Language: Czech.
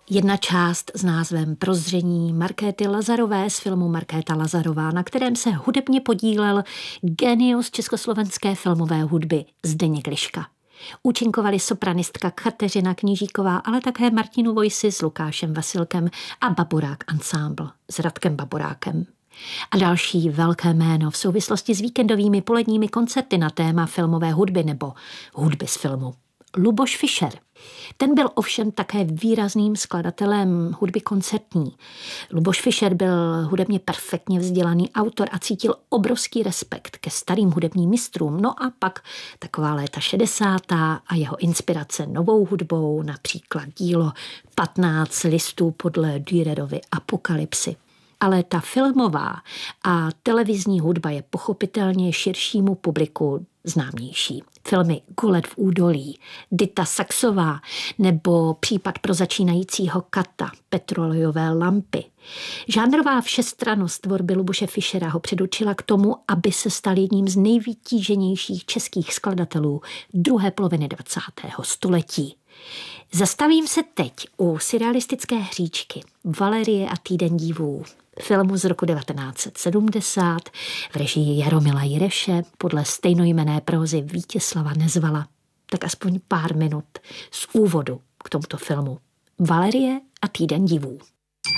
Jedna část s názvem Prozření Markéty Lazarové z filmu Markéta Lazarová, na kterém se hudebně podílel génius československé filmové hudby Zdeněk Liška. Účinkovali sopranistka Kateřina Knížíková, ale také Martinu Vojsi s Lukášem Vasilkem a Baburák Ensemble s Radkem Baburákem. A další velké jméno v souvislosti s víkendovými poledními koncerty na téma filmové hudby nebo hudby z filmu. Luboš Fischer. Ten byl ovšem také výrazným skladatelem hudby koncertní. Luboš Fischer byl hudebně perfektně vzdělaný autor a cítil obrovský respekt ke starým hudebním mistrům. No a pak taková léta 60. a jeho inspirace novou hudbou, například dílo 15 listů podle Dürerovy Apokalypsy. Ale ta filmová a televizní hudba je pochopitelně širšímu publiku známější. Filmy Gulet v údolí, Dita Saxová nebo Případ pro začínajícího kata, Petrolejové lampy. Žánrová všestrannost tvorby Luboše Fischera ho předurčila k tomu, aby se stal jedním z nejvytíženějších českých skladatelů druhé poloviny 20. století. Zastavím se teď u surrealistické hříčky Valerie a týden divů, filmu z roku 1970 v režii Jaromila Jireše podle stejnojmenné prózy Vítězslava Nezvala. Tak aspoň pár minut z úvodu k tomuto filmu. Valerie a týden divů.